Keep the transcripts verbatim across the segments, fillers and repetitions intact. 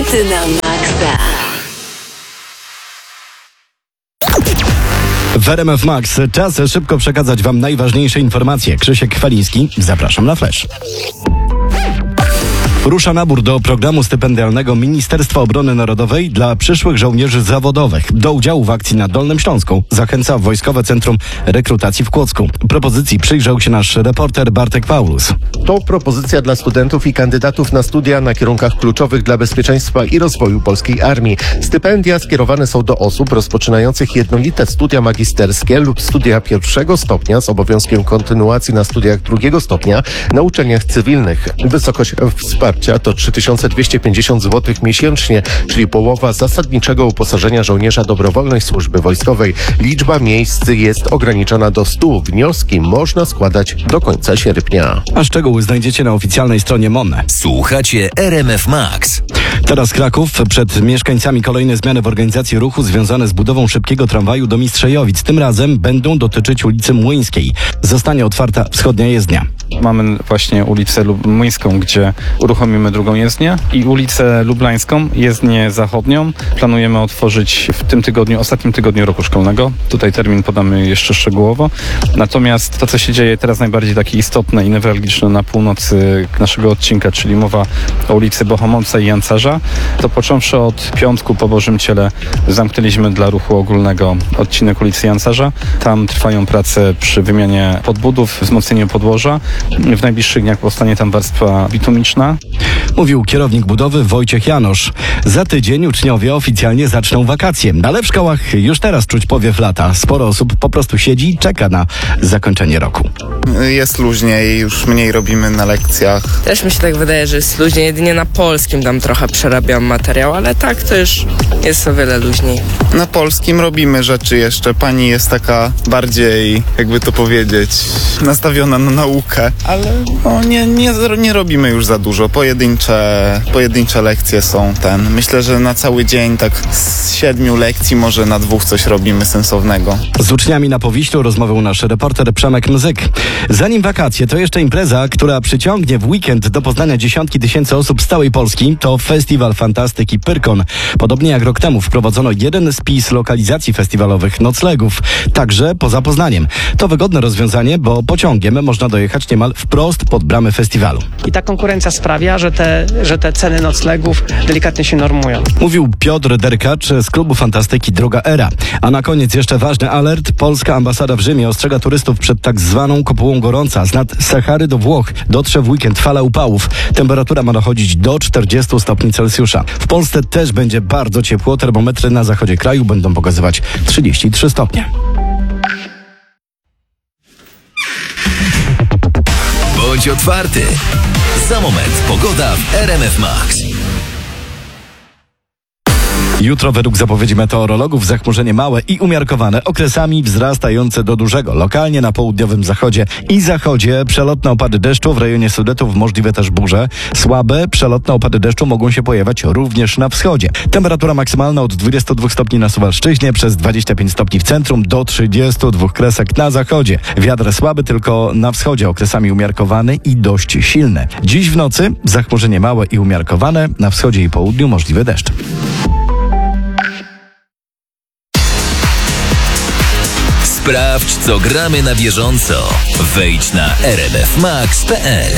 Hity na maksa. W R M F Max czas szybko przekazać Wam najważniejsze informacje. Krzysiek Chwaliński, zapraszam na Flash. Rusza nabór do programu stypendialnego Ministerstwa Obrony Narodowej dla przyszłych żołnierzy zawodowych. Do udziału w akcji na Dolnym Śląsku zachęca Wojskowe Centrum Rekrutacji w Kłodzku. Propozycji przyjrzał się nasz reporter Bartek Paulus. To propozycja dla studentów i kandydatów na studia na kierunkach kluczowych dla bezpieczeństwa i rozwoju polskiej armii. Stypendia skierowane są do osób rozpoczynających jednolite studia magisterskie lub studia pierwszego stopnia z obowiązkiem kontynuacji na studiach drugiego stopnia na uczelniach cywilnych. Wysokość wsparcia to trzy tysiące dwieście pięćdziesiąt złotych miesięcznie, czyli połowa zasadniczego uposażenia żołnierza dobrowolnej służby wojskowej. Liczba miejsc jest ograniczona do stu. Wnioski można składać do końca sierpnia. A szczegóły znajdziecie na oficjalnej stronie M O N. Słuchacie R M F Max. Teraz Kraków. Przed mieszkańcami kolejne zmiany w organizacji ruchu związane z budową szybkiego tramwaju do Mistrzejowic. Tym razem będą dotyczyć ulicy Młyńskiej. Zostanie otwarta wschodnia jezdnia. Mamy właśnie ulicę Młyńską, gdzie uruchomimy drugą jezdnię i ulicę Lublańską, jezdnię zachodnią. Planujemy otworzyć w tym tygodniu, ostatnim tygodniu roku szkolnego. Tutaj termin podamy jeszcze szczegółowo. Natomiast to, co się dzieje teraz najbardziej takie istotne i newralgiczne na północy naszego odcinka, czyli mowa o ulicy Bohomolca i Jancarza, to począwszy od piątku po Bożym Ciele zamknęliśmy dla ruchu ogólnego odcinek ulicy Jancarza. Tam trwają prace przy wymianie podbudów, wzmocnieniu podłoża. W najbliższych dniach powstanie tam warstwa bitumiczna. Mówił kierownik budowy Wojciech Janosz. Za tydzień uczniowie oficjalnie zaczną wakacje, ale w szkołach już teraz czuć powiew lata. Sporo osób po prostu siedzi i czeka na zakończenie roku. Jest luźniej, już mniej robimy na lekcjach. Też mi się tak wydaje, że jest luźniej, jedynie na polskim tam trochę przerabiam materiał, ale tak to już jest o wiele luźniej. Na polskim robimy rzeczy jeszcze. Pani jest taka bardziej, jakby to powiedzieć, nastawiona na naukę, ale no, nie, nie, nie robimy już za dużo. Pojedyncze, pojedyncze lekcje są ten. Myślę, że na cały dzień tak z siedmiu lekcji może na dwóch coś robimy sensownego. Z uczniami na Powiślu rozmawiał nasz reporter Przemek Mzyk. Zanim wakacje, to jeszcze impreza, która przyciągnie w weekend do Poznania dziesiątki tysięcy osób z całej Polski. To Festiwal Fantastyki Pyrkon. Podobnie jak rok temu wprowadzono jeden spis lokalizacji festiwalowych noclegów, także poza Poznaniem. To wygodne rozwiązanie, bo pociągiem można dojechać niemal wprost pod bramy festiwalu. I ta konkurencja sprawia, że te, że te ceny noclegów delikatnie się normują. Mówił Piotr Derkacz z klubu Fantastyki Druga Era. A na koniec jeszcze ważny alert. Polska ambasada w Rzymie ostrzega turystów przed tak zwaną kopułą gorąca. Z nad Sahary do Włoch dotrze w weekend fala upałów. Temperatura ma dochodzić do czterdziestu stopni Celsjusza. W Polsce też będzie bardzo ciepło. Termometry na zachodzie kraju będą pokazywać trzydzieści trzy stopnie. Bądź otwarty. Za moment pogoda w R M F Max. Jutro według zapowiedzi meteorologów zachmurzenie małe i umiarkowane, okresami wzrastające do dużego. Lokalnie na południowym zachodzie i zachodzie przelotne opady deszczu, w rejonie Sudetów możliwe też burze. Słabe, przelotne opady deszczu mogą się pojawiać również na wschodzie. Temperatura maksymalna od dwudziestu dwóch stopni na Suwalszczyźnie, przez dwadzieścia pięć stopni w centrum, do trzydziestu dwóch kresek na zachodzie. Wiatr słaby tylko na wschodzie, okresami umiarkowany i dość silny. Dziś w nocy zachmurzenie małe i umiarkowane, na wschodzie i południu możliwy deszcz. Sprawdź, co gramy na bieżąco. Wejdź na r m f max kropka p l.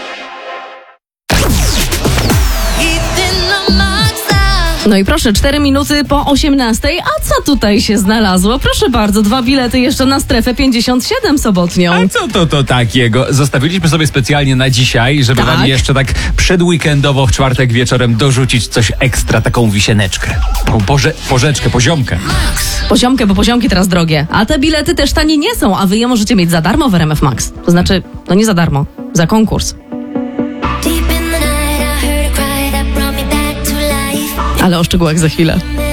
No i proszę, cztery minuty po osiemnastej. A co tutaj się znalazło? Proszę bardzo, dwa bilety jeszcze na strefę pięćdziesiąt siedem sobotnią. A co to to takiego? Zostawiliśmy sobie specjalnie na dzisiaj, żeby tak? wam jeszcze tak przedweekendowo w czwartek wieczorem dorzucić coś ekstra, taką wisieneczkę. Taką porze- porzeczkę, poziomkę. Poziomkę, bo poziomki teraz drogie. A te bilety też tanie nie są, a wy je możecie mieć za darmo w R M F Max. To znaczy, no nie za darmo, za konkurs. Ale o szczegółach za chwilę.